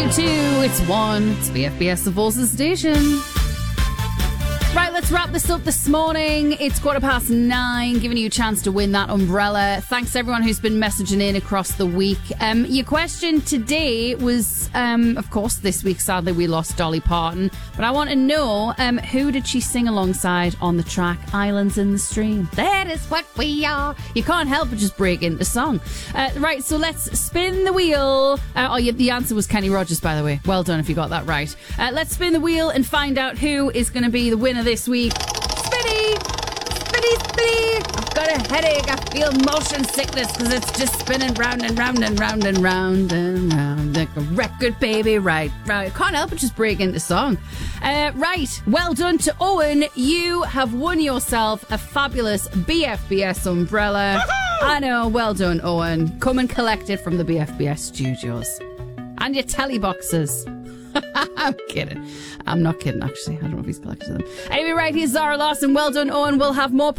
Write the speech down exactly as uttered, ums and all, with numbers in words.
two, it's one. It's B F B S, the Forces Station. Right, let's wrap this up this morning. It's quarter past nine, giving you a chance to win that umbrella. Thanks to everyone who's been messaging in across the week. Um, your question today was, um, of course, this week, sadly, we lost Dolly Parton. But I want to know, um, who did she sing alongside on the track Islands in the Stream? That is what we are. You can't help but just break into song. Uh, right, so let's spin the wheel. Uh, oh, yeah, the answer was Kenny Rogers, by the way. Well done if you got that right. Uh, let's spin the wheel and find out who is going to be the winner this week. Spinny! Spinny, spinny! I've got a headache. I feel motion sickness because it's just spinning round and round and round and round and round like a record, baby. Right, right. Can't help but just break into song. Uh, right, well done to Owen. You have won yourself a fabulous B F B S umbrella. Woo-hoo! I know, well done, Owen. Come and collect it from the B F B S studios. And your telly boxes. I'm kidding. I'm not kidding, actually. I don't know if he's collected them. Anyway, right, here's Zara Larson. Well done, Owen. We'll have more